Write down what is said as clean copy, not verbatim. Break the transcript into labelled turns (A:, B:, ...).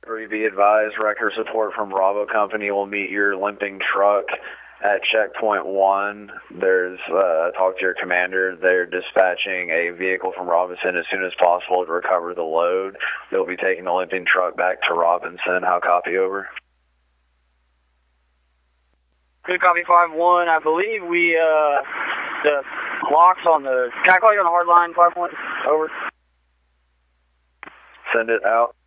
A: be advised, record support from Bravo Company will meet your limping truck at checkpoint 1. There's talk to your commander. They're dispatching a vehicle from Robinson as soon as possible to recover the load. They'll be taking the limping truck back to Robinson. How copy, over?
B: Good copy, 5-1. I believe we, the locks on the, can I call you on the hard line, 5-1? Over.
A: Send it out.